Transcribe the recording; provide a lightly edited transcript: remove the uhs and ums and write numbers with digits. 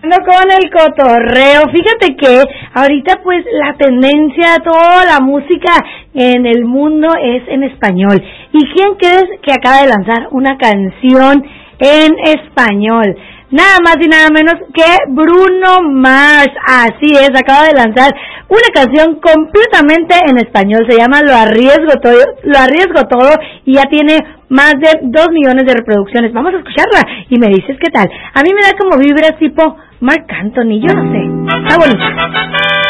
Con el cotorreo, fíjate que ahorita pues la tendencia, toda la música en el mundo es en español. ¿Y quién crees que acaba de lanzar una canción en español? Nada más y nada menos que Bruno Mars. Así es, acaba de lanzar una canción completamente en español. Se llama Lo Arriesgo Todo y ya tiene más de 2 millones de reproducciones. Vamos a escucharla y me dices qué tal. A mí me da como vibras tipo Marc Anthony, yo no sé. Está bonita.